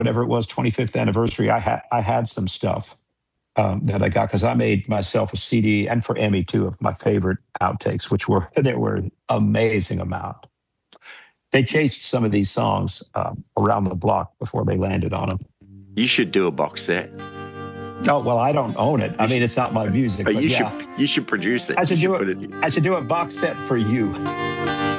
whatever it was, 25th anniversary, I had some stuff that I got because I made myself a CD, and for Emmy too, of my favorite outtakes, which were there were an amazing amount. They chased some of these songs around the block before they landed on them. You should do a box set. Oh, well, I don't own it. I mean, it's not my music. But yeah. you should produce it. I should do a box set for you.